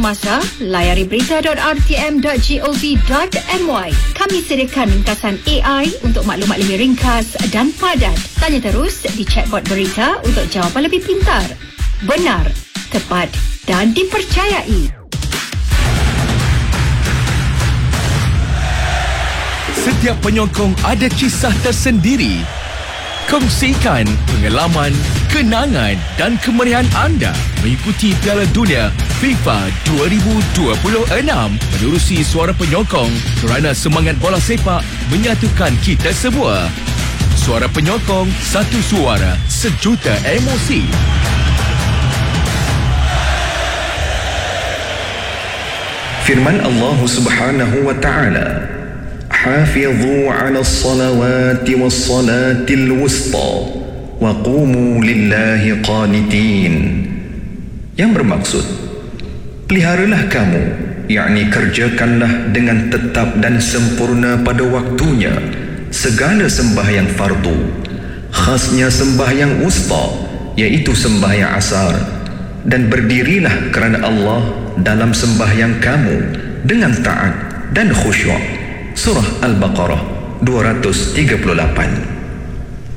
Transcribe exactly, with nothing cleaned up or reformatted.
semasa, layari berita dot r t m dot gov dot my. Kami sediakan ringkasan A I untuk maklumat lebih ringkas dan padat. Tanya terus di chatbot berita untuk jawapan lebih pintar, benar, tepat dan dipercayai. Setiap penyokong ada kisah tersendiri. Kongsikan pengalaman, kenangan dan kemeriahan anda mengikuti Piala Dunia FIFA dua ribu dua puluh enam menerusi Suara Penyokong kerana semangat bola sepak menyatukan kita semua. Suara Penyokong, satu suara, sejuta emosi. Firman Allah Subhanahu wa taala, "Hafidhu 'ala as-salawati was-salatil wusta wa qumu lillahi qanitin." Yang bermaksud, peliharalah kamu, yakni kerjakanlah dengan tetap dan sempurna pada waktunya segala sembahyang fardu, khasnya sembahyang wusta, iaitu sembahyang asar, dan berdirilah kerana Allah dalam sembahyang kamu dengan taat dan khusyuk. Surah Al-Baqarah dua ratus tiga puluh lapan.